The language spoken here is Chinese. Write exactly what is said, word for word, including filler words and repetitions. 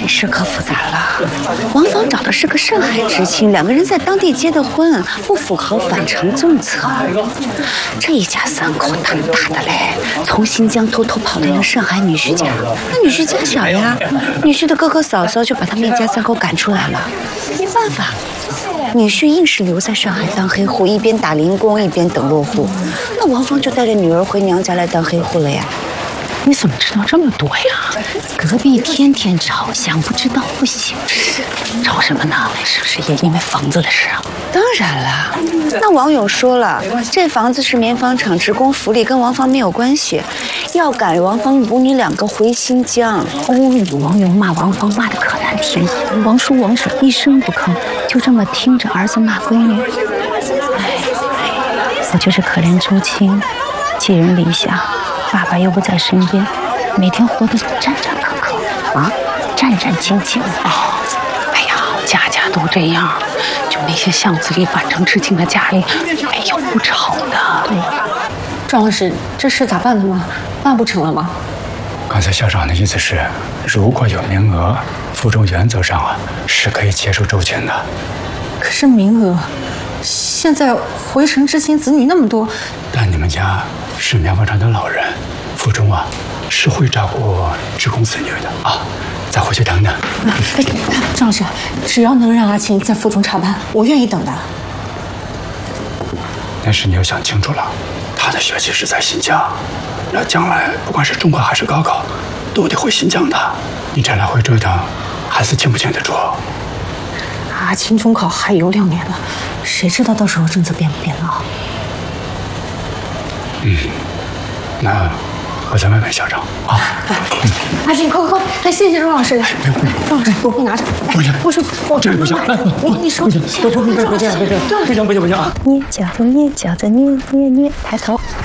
事可复杂了。王芳找的是个上海知青，两个人在当地结的婚，不符合返程政策。这一家三口胆大的嘞，从新疆偷偷跑到那个上海女婿家。那女婿家小呀，女婿的哥哥嫂嫂就把他们一家三口赶出来了。没办法，女婿硬是留在上海当黑户，一边打零工一边等落户。那王芳就带着女儿回娘家来当黑户了呀。 你怎么知道这么多呀？隔壁天天吵，想不知道不行。吵什么呢？是不是也因为房子的事啊？ 当然了，那王勇说了，这房子是棉纺厂职工福利，跟王芳没有关系，要赶王芳母女两个回新疆。 哦，王勇骂王芳骂得可难听，王叔王婶一声不吭，就这么听着儿子骂闺女。哎，我就是可怜周青，寄人篱下。爸爸又不在身边，每天活得战战兢兢啊，战战兢兢啊！哎呀，家家都这样，就那些巷子里返程知青的家里，没有不吵的。对， 庄老师，这事咋办的吗？办不成了吗？ 刚才校长的意思是，如果有名额，附中原则上啊是可以接受周青的。 可是名额，现在回城知青子女那么多， 但你们家是棉纺厂的老人，附中啊是会照顾职工子女的啊。再回去等等。 哎，张老师，只要能让阿琴在附中插班，我愿意等的。 但是你要想清楚了，他的学习是在新疆，那将来不管是中考还是高考，都得回新疆的。你这来回折腾，孩子经不经得住？ 阿琴中考还有两年了，谁知道到时候政策变不变了？ 嗯，那我再问问校长啊。 嗯、阿琴，快快快，来谢谢周老师。周老师，我给你拿着。 不行， 我说我这不行， 你你说不行，不不不不这样，不这样，不行不行不行啊！ 捏脚的捏脚的捏捏捏，抬头。